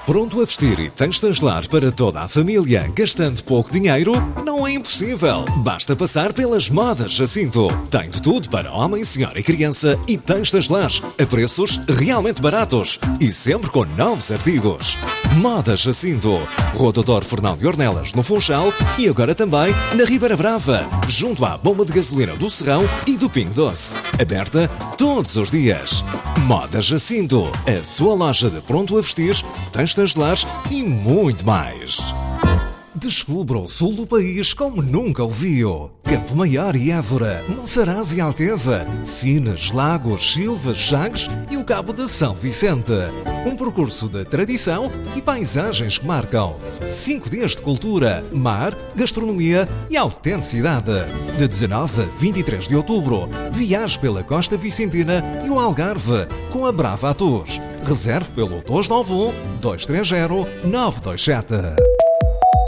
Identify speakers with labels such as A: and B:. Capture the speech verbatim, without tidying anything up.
A: Pronto a vestir e tens lares para toda a família, gastando pouco dinheiro? Não é impossível. Basta passar pelas Modas Jacinto. Tem de tudo para homem, senhora e criança e tens lares a preços realmente baratos e sempre com novos artigos. Modas Jacinto. Rua Doutor Fernão de Ornelas, no Funchal e agora também na Ribeira Brava, junto à bomba de gasolina do Serrão e do Pingo Doce. Aberta todos os dias. Modas Jacinto. A sua loja de pronto a vestir, tens lares e muito mais. Descubra o sul do país como nunca o viu. Campo Maior e Évora, Monsaraz e Alteva, Sines, Lagos, Silvas, Chaves e o Cabo de São Vicente. Um percurso de tradição e paisagens que marcam. Cinco dias de cultura, mar, gastronomia e autenticidade. De dezanove a vinte e três de outubro, viaje pela Costa Vicentina e o Algarve com a Brava Tours. Reserve pelo dois nove um, dois três zero, nove dois sete.